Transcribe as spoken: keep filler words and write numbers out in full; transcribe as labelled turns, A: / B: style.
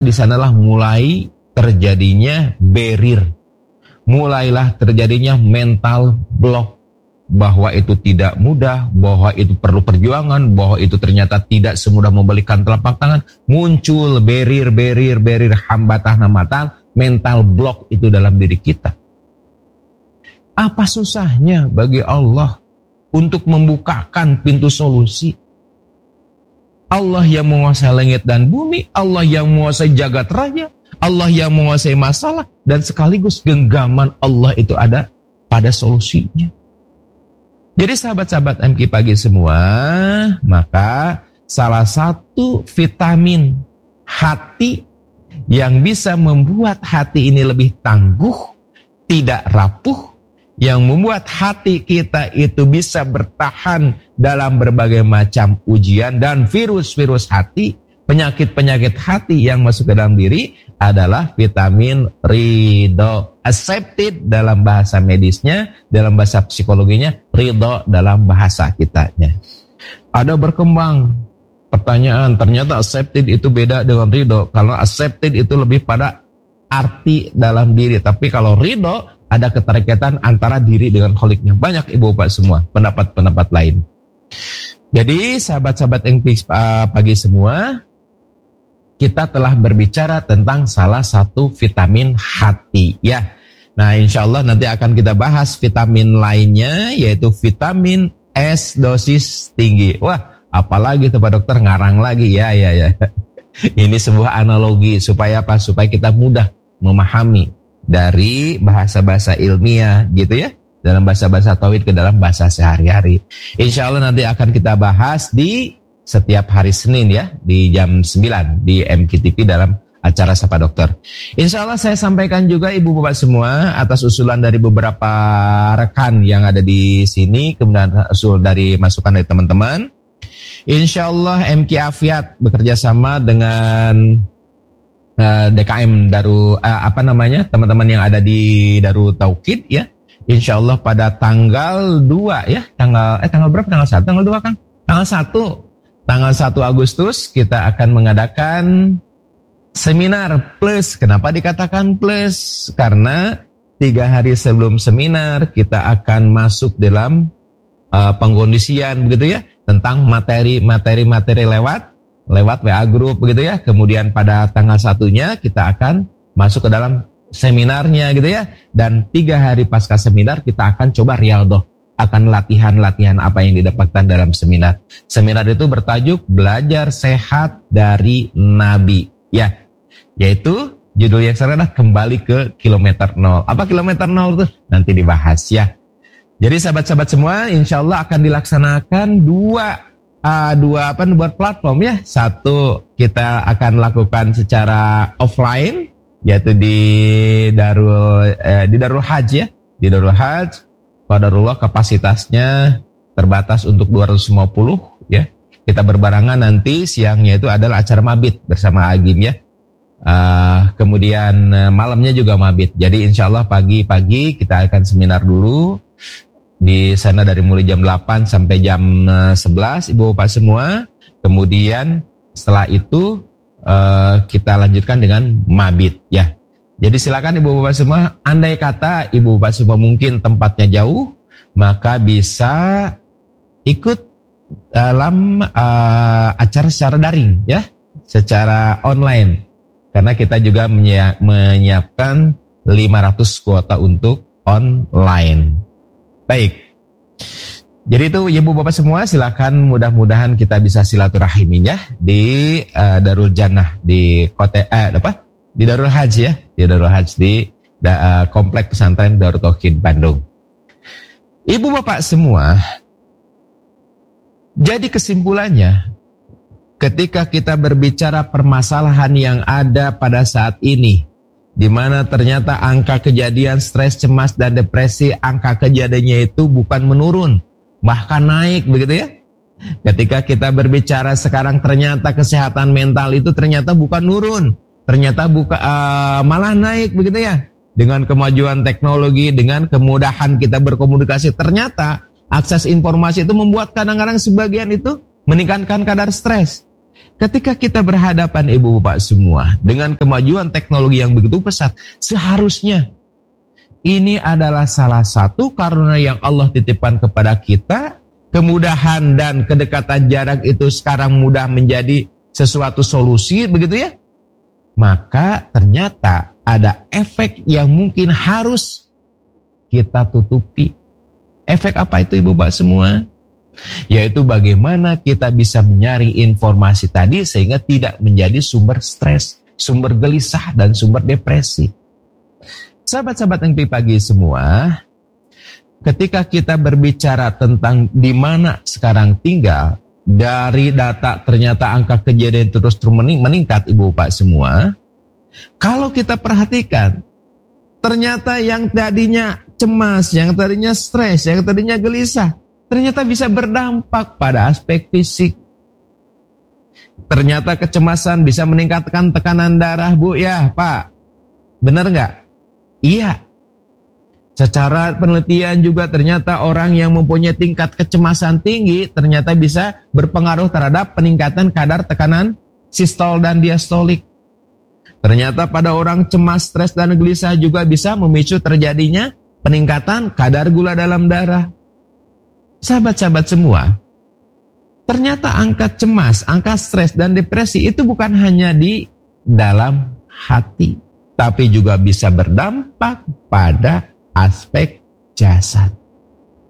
A: di sanalah mulai terjadinya barrier, mulailah terjadinya mental block, bahwa itu tidak mudah, bahwa itu perlu perjuangan, bahwa itu ternyata tidak semudah membalikan telapak tangan. Muncul barrier, barrier, barrier, hambatan-hambatan, mental block itu dalam diri kita. Apa susahnya bagi Allah untuk membukakan pintu solusi? Allah yang menguasai langit dan bumi, Allah yang menguasai jagat raya, Allah yang menguasai masalah, dan sekaligus genggaman Allah itu ada pada solusinya. Jadi sahabat-sahabat M K Pagi semua, maka salah satu vitamin hati yang bisa membuat hati ini lebih tangguh, tidak rapuh, yang membuat hati kita itu bisa bertahan dalam berbagai macam ujian dan virus-virus hati, penyakit-penyakit hati yang masuk ke dalam diri adalah vitamin ridho. Accepted dalam bahasa medisnya, dalam bahasa psikologinya, ridho dalam bahasa kitanya. Ada berkembang pertanyaan, ternyata accepted itu beda dengan ridho. Kalau accepted itu lebih pada arti dalam diri, tapi kalau ridho ada keterkaitan antara diri dengan kholiknya. Banyak ibu bapak semua pendapat-pendapat lain. Jadi sahabat-sahabat yang pagi semua, kita telah berbicara tentang salah satu vitamin hati ya. Nah insya Allah nanti akan kita bahas vitamin lainnya, yaitu vitamin S dosis tinggi. Wah, apalagi tuh Pak Dokter, ngarang lagi ya ya ya. Ini sebuah analogi supaya apa? Supaya kita mudah memahami dari bahasa-bahasa ilmiah gitu ya, dalam bahasa-bahasa tauhid ke dalam bahasa sehari-hari. Insya Allah nanti akan kita bahas di setiap hari Senin ya, di jam sembilan di M K T V dalam acara Sapa Dokter. Insya Allah saya sampaikan juga ibu bapak semua atas usulan dari beberapa rekan yang ada di sini, kemudian usul dari masukan dari teman-teman. Insya Allah M K Afiat bekerja sama dengan uh, D K M Daru, uh, apa namanya, teman-teman yang ada di Darut Tauhid ya. Insya Allah pada tanggal dua ya, tanggal eh tanggal berapa? Tanggal satu, tanggal dua kan? Tanggal satu. Tanggal satu Agustus kita akan mengadakan seminar plus. Kenapa dikatakan plus? Karena tiga hari sebelum seminar kita akan masuk dalam uh, pengkondisian begitu ya, tentang materi-materi-materi lewat lewat W A group begitu ya. Kemudian pada tanggal satunya kita akan masuk ke dalam seminarnya gitu ya. Dan tiga hari pasca seminar kita akan coba rialdoh, akan latihan-latihan apa yang didapatkan dalam seminar. Seminar itu bertajuk Belajar Sehat dari Nabi. Ya, yaitu judul yang sekarang adalah Kembali ke Kilometer Nol. Apa kilometer nol itu? Nanti dibahas ya. Jadi sahabat-sahabat semua, insya Allah akan dilaksanakan dua, uh, dua apa, dua platform ya. Satu kita akan lakukan secara offline, yaitu di Darul, eh, di Darul Haji ya, di Darul Haji. Qadarullah kapasitasnya terbatas untuk dua ratus lima puluh ya. Kita berbarengan nanti siangnya itu adalah acara mabit bersama Agim ya. Uh, kemudian uh, malamnya juga mabit. Jadi insya Allah pagi-pagi kita akan seminar dulu di sana dari mulai jam delapan sampai jam uh, sebelas ibu bapak semua. Kemudian setelah itu uh, kita lanjutkan dengan mabit ya. Jadi silakan ibu bapak semua, andai kata ibu bapak semua mungkin tempatnya jauh, maka bisa ikut dalam uh, acara secara daring ya, secara online. Karena kita juga menyiapkan lima ratus kuota untuk online. Baik. Jadi itu ibu bapak semua, silakan, mudah-mudahan kita bisa silaturahim ya di uh, Darul Jannah di kota eh, apa? Di Darul Haji ya, di Darul Haji di uh, Komplek Pesantren Darut Tauhid Bandung. Ibu bapak semua, jadi kesimpulannya, ketika kita berbicara permasalahan yang ada pada saat ini, di mana ternyata angka kejadian stres, cemas, dan depresi, angka kejadiannya itu bukan menurun, bahkan naik begitu ya. Ketika kita berbicara sekarang ternyata kesehatan mental itu ternyata bukan nurun, ternyata buka, uh, malah naik begitu ya. Dengan kemajuan teknologi, dengan kemudahan kita berkomunikasi, ternyata akses informasi itu membuat kadang-kadang sebagian itu meningkatkan kadar stres. Ketika kita berhadapan ibu bapak semua dengan kemajuan teknologi yang begitu pesat, seharusnya ini adalah salah satu karunia yang Allah titipkan kepada kita. Kemudahan dan kedekatan jarak itu sekarang mudah menjadi sesuatu solusi, begitu ya. Maka ternyata ada efek yang mungkin harus kita tutupi. Efek apa itu ibu bapak semua? Yaitu bagaimana kita bisa mencari informasi tadi sehingga tidak menjadi sumber stres, sumber gelisah, dan sumber depresi. Sahabat-sahabat yang pagi semua, ketika kita berbicara tentang di mana sekarang tinggal, dari data ternyata angka kejadian terus meningkat ibu bapak semua. Kalau kita perhatikan, ternyata yang tadinya cemas, yang tadinya stres, yang tadinya gelisah, ternyata bisa berdampak pada aspek fisik. Ternyata kecemasan bisa meningkatkan tekanan darah, Bu, ya Pak. Benar nggak? Iya. Secara penelitian juga ternyata orang yang mempunyai tingkat kecemasan tinggi ternyata bisa berpengaruh terhadap peningkatan kadar tekanan sistol dan diastolik. Ternyata pada orang cemas, stres, dan gelisah juga bisa memicu terjadinya peningkatan kadar gula dalam darah. Sahabat-sahabat semua, ternyata angka cemas, angka stres, dan depresi itu bukan hanya di dalam hati, tapi juga bisa berdampak pada aspek jasad.